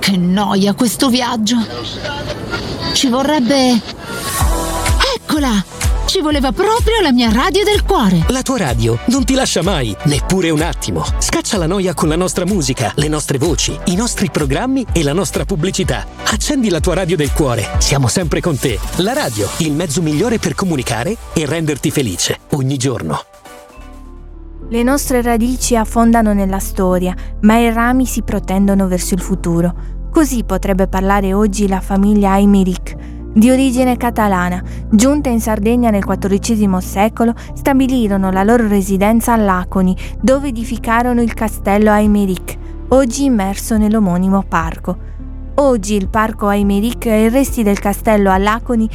Che noia questo viaggio. Ci vorrebbe... Eccola! Ci voleva proprio la mia radio del cuore. La tua radio non ti lascia mai, neppure un attimo. Scaccia la noia con la nostra musica, le nostre voci, i nostri programmi e la nostra pubblicità. Accendi la tua radio del cuore. Siamo sempre con te. La radio, il mezzo migliore per comunicare e renderti felice ogni giorno. Le nostre radici affondano nella storia, ma i rami si protendono verso il futuro. Così potrebbe parlare oggi la famiglia Aymerich. Di origine catalana, giunta in Sardegna nel XIV secolo, stabilirono la loro residenza a Laconi, dove edificarono il castello Aymerich, oggi immerso nell'omonimo parco. Oggi il parco Aymerich e i resti del castello a Laconi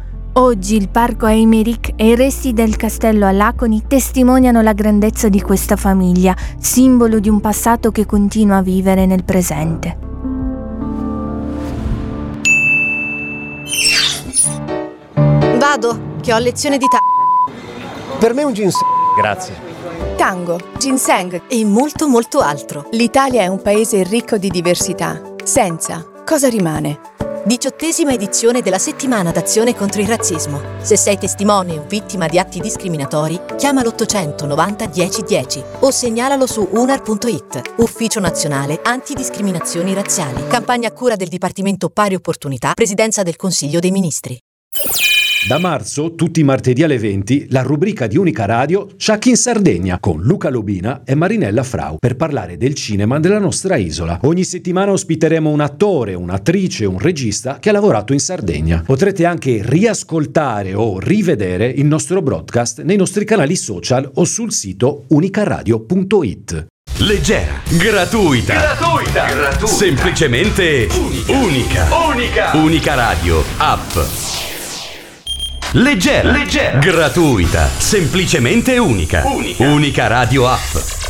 testimoniano la grandezza di questa famiglia, simbolo di un passato che continua a vivere nel presente. Vado, che ho lezione di Per me un ginseng. Grazie. tango, ginseng e molto molto altro. L'Italia è un paese ricco di diversità. Senza, cosa rimane? 18ª edizione della settimana d'azione contro il razzismo. Se sei testimone o vittima di atti discriminatori, chiama l'800 90 10 10 o segnalalo su unar.it. Ufficio Nazionale Antidiscriminazioni Razziali. Campagna a cura del Dipartimento Pari Opportunità, Presidenza del Consiglio dei Ministri. Da marzo, tutti i martedì alle 20, la rubrica di Unica Radio Sciacchi in Sardegna con Luca Lobina e Marinella Frau per parlare del cinema della nostra isola. Ogni settimana ospiteremo un attore, un'attrice, un regista che ha lavorato in Sardegna. Potrete anche riascoltare o rivedere il nostro broadcast nei nostri canali social o sul sito unicaradio.it. Leggera, gratuita, semplicemente unica. Unica Radio App. Leggera, gratuita, semplicemente unica. Unica Radio App.